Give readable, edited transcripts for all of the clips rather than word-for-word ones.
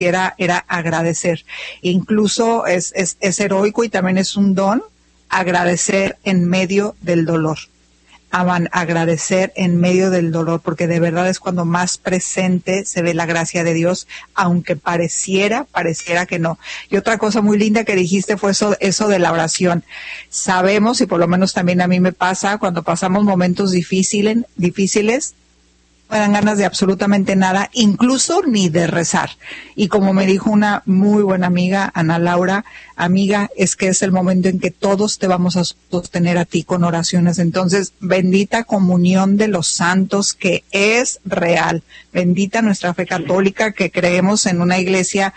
era agradecer. Incluso es heroico y también es un don agradecer en medio del dolor. Agradecer en medio del dolor, porque de verdad es cuando más presente se ve la gracia de Dios, aunque pareciera que no. Y otra cosa muy linda que dijiste fue eso de la oración. Sabemos, y por lo menos también a mí me pasa, cuando pasamos momentos difíciles, no me dan ganas de absolutamente nada, incluso ni de rezar. Y como me dijo una muy buena amiga, Ana Laura, amiga, es que es el momento en que todos te vamos a sostener a ti con oraciones. Entonces, bendita comunión de los santos, que es real. Bendita nuestra fe católica, que creemos en una iglesia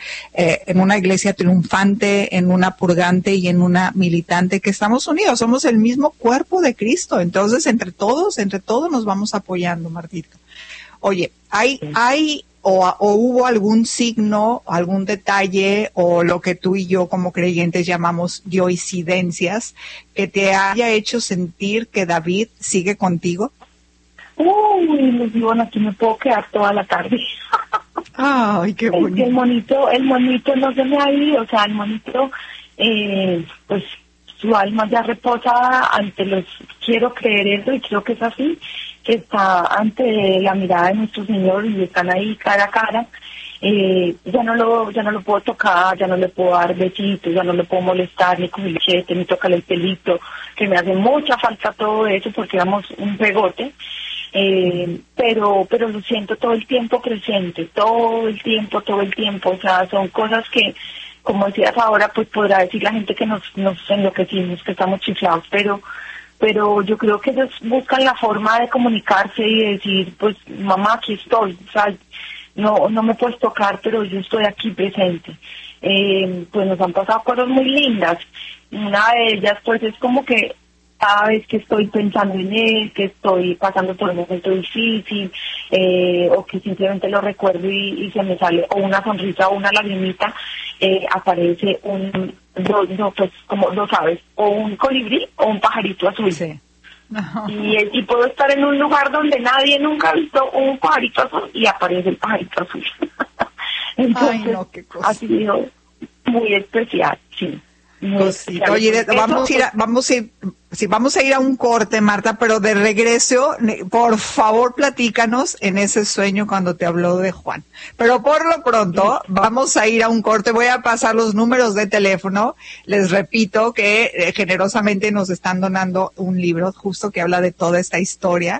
triunfante, en una purgante y en una militante, que estamos unidos, somos el mismo cuerpo de Cristo. Entonces, entre todos nos vamos apoyando, Martita. Oye, ¿hay hubo algún signo, algún detalle, o lo que tú y yo como creyentes llamamos dioincidencias, que te haya hecho sentir que David sigue contigo? Uy, bueno, aquí me puedo quedar toda la tarde. Ay, qué bonito. El monito no se me ha ido, o sea, el monito, pues su alma ya reposa ante quiero creer eso y creo que es así, que está ante la mirada de nuestro Señor y están ahí cara a cara. Ya no lo puedo tocar, ya no le puedo dar besitos, ya no le puedo molestar, ni con el chete, ni tocarle el pelito, que me hace mucha falta todo eso porque éramos un pegote. Pero lo siento todo el tiempo presente, todo el tiempo, o sea, son cosas que, como decías ahora, pues podrá decir la gente que nos enloquecimos, que estamos chiflados, pero yo creo que ellos buscan la forma de comunicarse y de decir, pues mamá, aquí estoy, o sea, no me puedes tocar, pero yo estoy aquí presente. Pues nos han pasado cosas muy lindas. Una de ellas, pues, es como que cada vez que estoy pensando en él, que estoy pasando por un momento difícil, o que simplemente lo recuerdo y se me sale o una sonrisa o una lagrimita, aparece pues como no sabes, o un colibrí o un pajarito azul. Sí. No. Y puedo estar en un lugar donde nadie nunca ha visto un pajarito azul y aparece el pajarito azul. Entonces, ay, no, qué cosa. Ha sido muy especial, sí. Cosita. Oye, vamos a ir a un corte, Marta, pero de regreso, por favor, platícanos en ese sueño cuando te habló de Juan. Pero por lo pronto, vamos a ir a un corte. Voy a pasar los números de teléfono. Les repito que generosamente nos están donando un libro justo que habla de toda esta historia,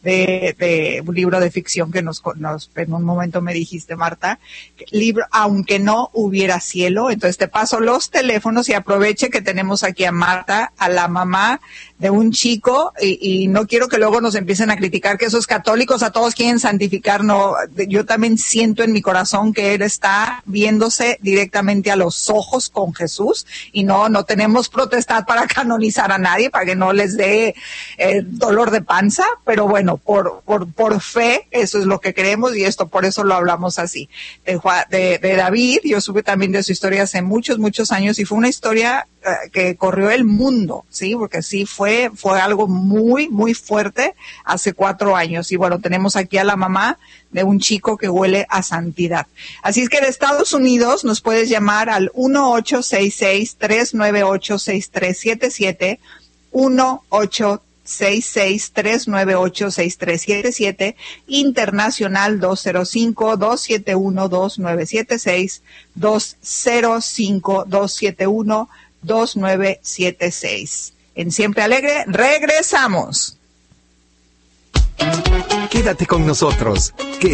de un libro de ficción que nos en un momento me dijiste, Marta, libro Aunque no hubiera cielo. Entonces te paso los teléfonos y aproveche que tenemos aquí a Marta, a la mamá de un chico, y no quiero que luego nos empiecen a criticar que esos católicos a todos quieren santificar. No, yo también siento en mi corazón que él está viéndose directamente a los ojos con Jesús, y no tenemos potestad para canonizar a nadie, para que no les dé dolor de panza, pero bueno, por fe, eso es lo que creemos, y por eso lo hablamos así. De David, yo supe también de su historia hace muchos años, y fue una historia que corrió el mundo, sí, porque sí fue algo muy, muy fuerte hace 4 años. Y bueno, tenemos aquí a la mamá de un chico que huele a santidad. Así es que de Estados Unidos nos puedes llamar al 1-866-398-6377, 1-866-398-6377, internacional 205-271-2976, 205-271-2976. En Siempre Alegre, regresamos. Quédate con nosotros.